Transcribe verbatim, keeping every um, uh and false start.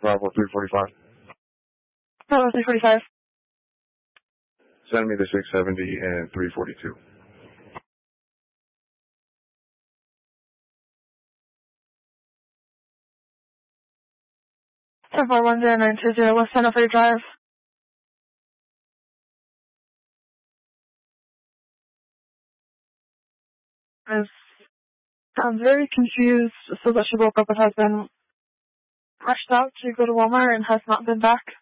Bravo three forty-five. Bravo three forty-five. Send me the six seventy and three forty-two. ten four one zero nine two zero West Santa Fe Drive. Is sounds very confused, so that she woke up and has been rushed out to go to Walmart and has not been back.